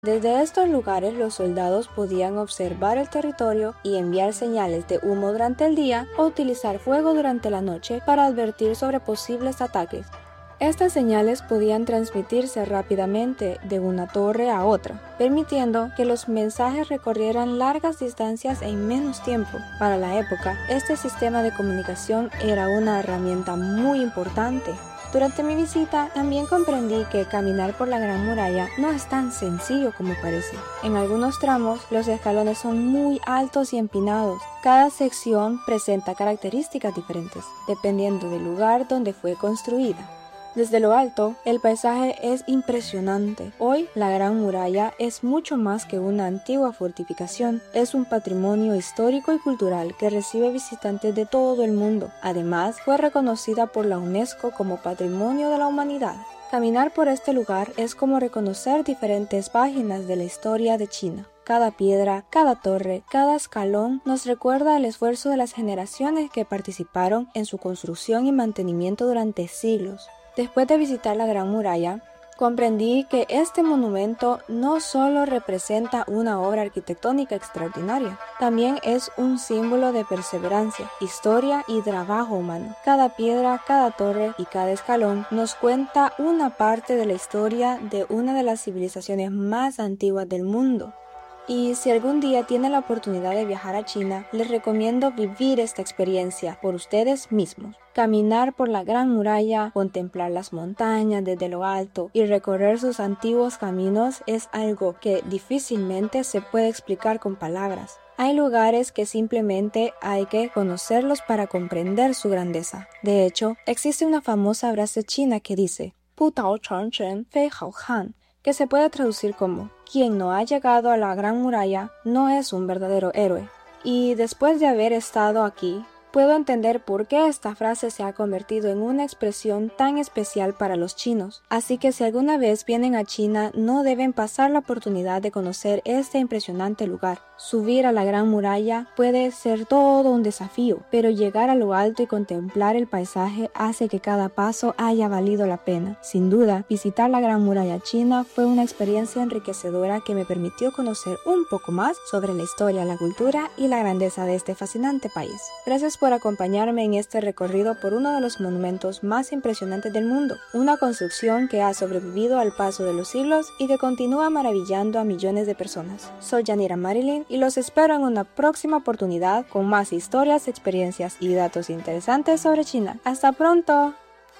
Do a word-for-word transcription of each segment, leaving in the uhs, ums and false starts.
Desde estos lugares los soldados podían observar el territorio y enviar señales de humo durante el día o utilizar fuego durante la noche para advertir sobre posibles ataques. Estas señales podían transmitirse rápidamente de una torre a otra, permitiendo que los mensajes recorrieran largas distancias en menos tiempo. Para la época, este sistema de comunicación era una herramienta muy importante. Durante mi visita también comprendí que caminar por la Gran Muralla no es tan sencillo como parece. En algunos tramos, los escalones son muy altos y empinados. Cada sección presenta características diferentes, dependiendo del lugar donde fue construida. Desde lo alto, el paisaje es impresionante. Hoy, la Gran Muralla es mucho más que una antigua fortificación. Es un patrimonio histórico y cultural que recibe visitantes de todo el mundo. Además, fue reconocida por la UNESCO como Patrimonio de la Humanidad. Caminar por este lugar es como reconocer diferentes páginas de la historia de China. Cada piedra, cada torre, cada escalón nos recuerda el esfuerzo de las generaciones que participaron en su construcción y mantenimiento durante siglos. Después de visitar la Gran Muralla, comprendí que este monumento no solo representa una obra arquitectónica extraordinaria, también es un símbolo de perseverancia, historia y trabajo humano. Cada piedra, cada torre y cada escalón nos cuenta una parte de la historia de una de las civilizaciones más antiguas del mundo. Y si algún día tienen la oportunidad de viajar a China, les recomiendo vivir esta experiencia por ustedes mismos. Caminar por la Gran Muralla, contemplar las montañas desde lo alto y recorrer sus antiguos caminos es algo que difícilmente se puede explicar con palabras. Hay lugares que simplemente hay que conocerlos para comprender su grandeza. De hecho, existe una famosa frase china que dice "Bu dao changchen fei hao han", que se puede traducir como "quien no ha llegado a la Gran Muralla no es un verdadero héroe". Y después de haber estado aquí, puedo entender por qué esta frase se ha convertido en una expresión tan especial para los chinos. Así que si alguna vez vienen a China, no deben pasar la oportunidad de conocer este impresionante lugar. Subir a la Gran Muralla puede ser todo un desafío, pero llegar a lo alto y contemplar el paisaje hace que cada paso haya valido la pena. Sin duda, visitar la Gran Muralla china fue una experiencia enriquecedora que me permitió conocer un poco más sobre la historia, la cultura y la grandeza de este fascinante país. Gracias por acompañarme en este recorrido por uno de los monumentos más impresionantes del mundo, una construcción que ha sobrevivido al paso de los siglos y que continúa maravillando a millones de personas. Soy Yanira Marilyn y los espero en una próxima oportunidad con más historias, experiencias y datos interesantes sobre China. ¡Hasta pronto!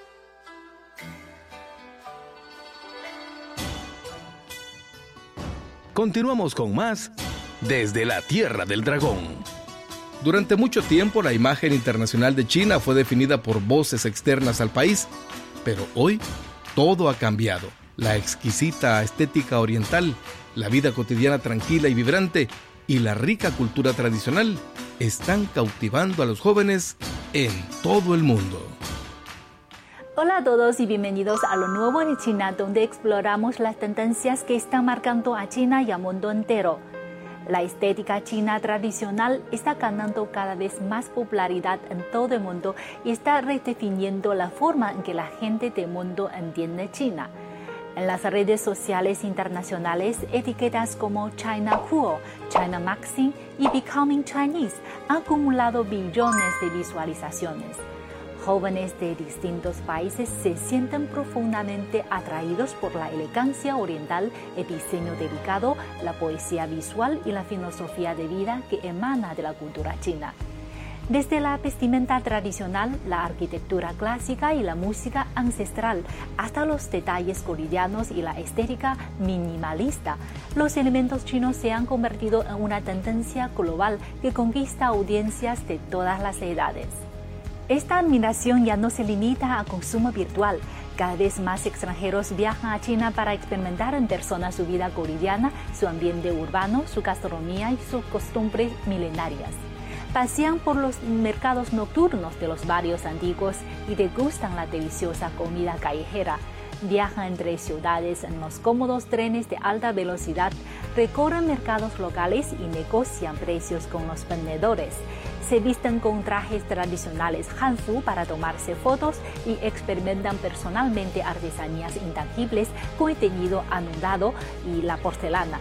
Continuamos con más desde la Tierra del Dragón. Durante mucho tiempo la imagen internacional de China fue definida por voces externas al país, pero hoy todo ha cambiado. La exquisita estética oriental, la vida cotidiana tranquila y vibrante y la rica cultura tradicional están cautivando a los jóvenes en todo el mundo. Hola a todos y bienvenidos a lo nuevo de China, donde exploramos las tendencias que están marcando a China y al mundo entero. La estética china tradicional está ganando cada vez más popularidad en todo el mundo y está redefiniendo la forma en que la gente del mundo entiende China. En las redes sociales internacionales, etiquetas como China Cool, China Maxing y Becoming Chinese han acumulado billones de visualizaciones. Jóvenes de distintos países se sienten profundamente atraídos por la elegancia oriental, el diseño delicado, la poesía visual y la filosofía de vida que emana de la cultura china. Desde la vestimenta tradicional, la arquitectura clásica y la música ancestral, hasta los detalles cotidianos y la estética minimalista, los elementos chinos se han convertido en una tendencia global que conquista audiencias de todas las edades. Esta admiración ya no se limita a consumo virtual. Cada vez más extranjeros viajan a China para experimentar en persona su vida cotidiana, su ambiente urbano, su gastronomía y sus costumbres milenarias. Pasean por los mercados nocturnos de los barrios antiguos y degustan la deliciosa comida callejera. Viajan entre ciudades en los cómodos trenes de alta velocidad, recorren mercados locales y negocian precios con los vendedores. Se visten con trajes tradicionales Hanfu para tomarse fotos y experimentan personalmente artesanías intangibles con el teñido anudado y la porcelana.